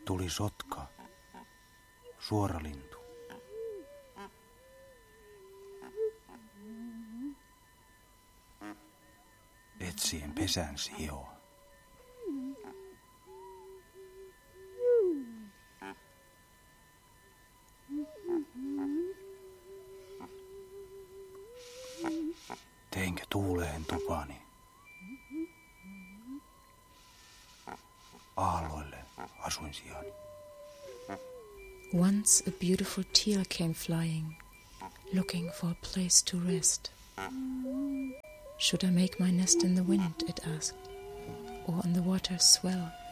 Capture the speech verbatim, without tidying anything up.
Tuli sotka, suoralintu. Etsien pesän sijoa. Teinkö tuuleen tupani? Aalloille asuin sijani. Once a beautiful teal came flying, looking for a place to rest. Should I make my nest in the wind, it asked, or on the water's swell?